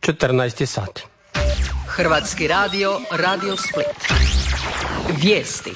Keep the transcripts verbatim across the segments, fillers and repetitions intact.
četrnaest je sati. Hrvatski radio, Radio Split. Vijesti.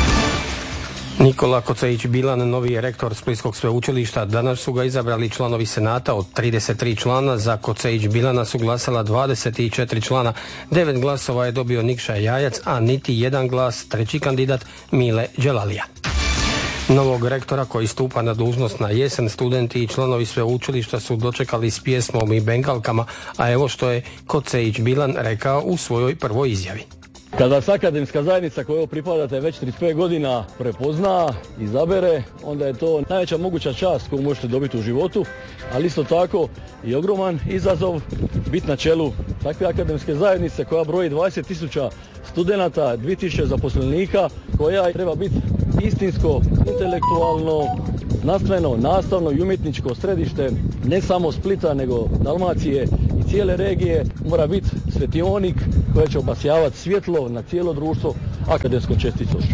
Nikola Kocejić-Bilan, novi rektor Splitskog sveučilišta. Danas su ga izabrali članovi senata. Od trideset tri člana za Kocejić-Bilana su glasala dvadeset četiri člana. devet glasova je dobio Nikša Jajac, a niti jedan glas treći kandidat Mile Đelalija. Novog rektora koji stupa na dužnost na jesen, studenti i članovi sveučilišta su dočekali s pjesmom i bengalkama, a evo što je Kocejić-Bilan rekao u svojoj prvoj izjavi. Kada vas akademska zajednica kojoj pripadate već trideset pet godina prepozna, izabere, onda je to najveća moguća čast koju možete dobiti u životu, ali isto tako i ogroman izazov biti na čelu takve akademske zajednice koja broji dvadeset tisuća studenata, dvije tisuće zaposlenika, koja treba biti istinsko, intelektualno, znanstveno, nastavno i umjetničko središte ne samo Splita nego Dalmacije i cijele regije. Mora biti svetionik koji će obasjavati svjetlo na cijelo društvo akademskom čestitošću.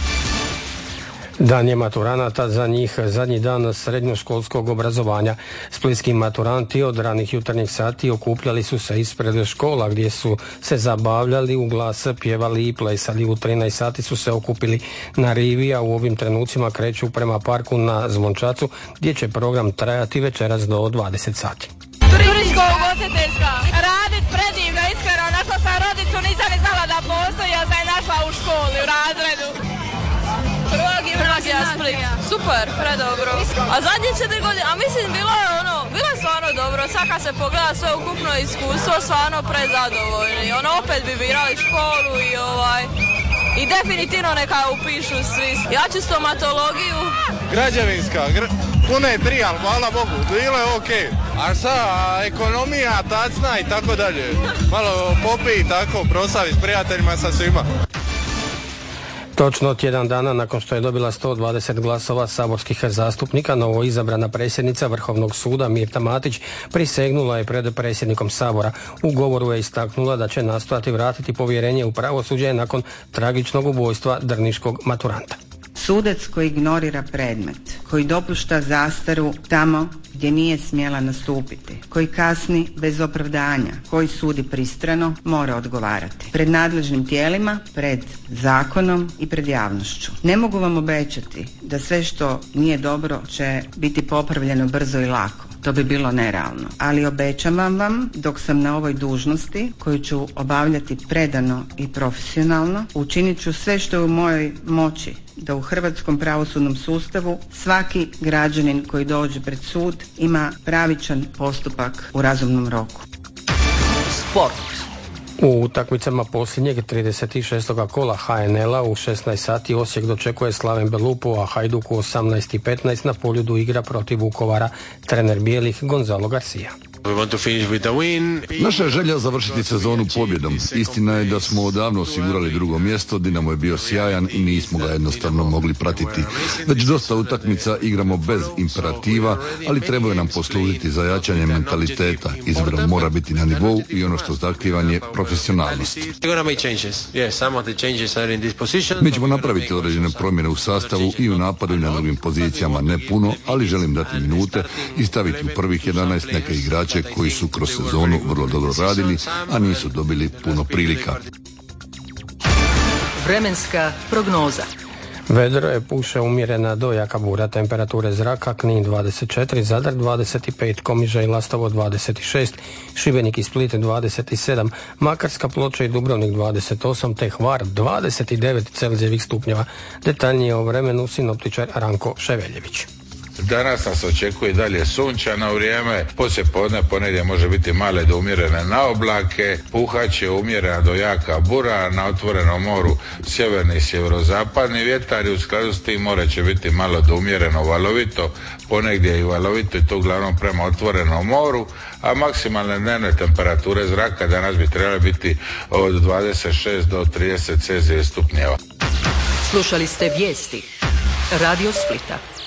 Dan je maturanata, za njih zadnji dan srednjoškolskog obrazovanja. Splitski maturanti od ranih jutarnjih sati okupljali su se ispred škola gdje su se zabavljali, u glas pjevali i plesali. U trinaest sati su se okupili na rivi, a u ovim trenucima kreću prema parku na Zvončacu gdje će program trajati večeras do dvadeset sati. Turističko-ugostiteljska, radit predivno, iskreno, našla sam rodicu, nisam ni znala da postoji, ja sam je našla u školi, u razredu. Prva gimnazija Split, super, predobro. A zadnje četiri godine, a mislim bilo je ono, bilo je stvarno dobro, sad kad se pogleda sve ukupno iskustvo, stvarno prezadovoljni. Ono, opet bi birali školu i ovaj, i definitivno neka upišu svi. Ja ću stomatologiju. Građevinska, gr... puno je trijal, hvala Bogu, bilo je okej. A sad, ekonomija, tacna i tako dalje. Malo popi i tako, proslavi s prijateljima, sa svima. Točno tjedan dana nakon što je dobila sto dvadeset glasova saborskih zastupnika, novo izabrana predsjednica Vrhovnog suda Mirta Matić prisegnula je pred predsjednikom Sabora. U govoru je istaknula da će nastojati vratiti povjerenje u pravosuđe nakon tragičnog ubojstva drniškog maturanta. Sudac koji ignorira predmet, koji dopušta zastaru tamo gdje nije smjela nastupiti, koji kasni bez opravdanja, koji sudi pristrano, mora odgovarati. Pred nadležnim tijelima, pred zakonom i pred javnošću. Ne mogu vam obećati da sve što nije dobro će biti popravljeno brzo i lako. To bi bilo nerealno. Ali obećavam vam, dok sam na ovoj dužnosti, koju ću obavljati predano i profesionalno, učinit ću sve što je u mojoj moći da u hrvatskom pravosudnom sustavu svaki građanin koji dođe pred sud ima pravičan postupak u razumnom roku. Sport. U utakmicama posljednjeg trideset šestog kola ha en el-a u šesnaest sati Osijek dočekuje Slaven Belupu, a Hajduk u osamnaest i petnaest na Poljudu igra protiv Vukovara trener bijelih Gonzalo Garcia. Naša je želja završiti sezonu pobjedom. Istina je da smo odavno osigurali drugo mjesto, Dinamo je bio sjajan i nismo ga jednostavno mogli pratiti. Već dosta utakmica igramo bez imperativa, ali trebaju nam poslužiti za jačanje mentaliteta. Izbor mora biti na nivou i ono što zahtijeva je profesionalnost. Mi ćemo napraviti određene promjene u sastavu i u napadu i na drugim pozicijama, ne puno, ali želim dati minute i staviti u prvih jedanaest neke igrače koji su kroz sezonu vrlo dobro radili, a nisu dobili puno prilika. Vremenska prognoza. Vedro je, puše umjerena do jaka bura, temperature zraka Knin dvadeset četiri, Zadar dvadeset pet, Komiža i Lastovo dvadeset šest, Šibenik i Split dvadeset sedam, Makarska, Ploče i Dubrovnik dvadeset osam, te Hvar dvadeset devet Celzijevih stupnjeva. Detaljnije o vremenu sinoptičar Ranko Ševeljević. Danas nas očekuje dalje sunčano vrijeme, poslije podne ponedjeljak može biti male do umjerene na oblake, puhaće umjerena do jaka bura, na otvorenom moru sjeverni i sjeverozapadni vjetar i u skladu s tim more će biti malo do umjereno valovito, ponegdje i valovito i to uglavnom prema otvorenom moru, a maksimalne dnevne temperature zraka danas bi trebale biti od dvadeset šest do trideset Celzijevih stupnjeva. Slušali ste vijesti Radio Splita.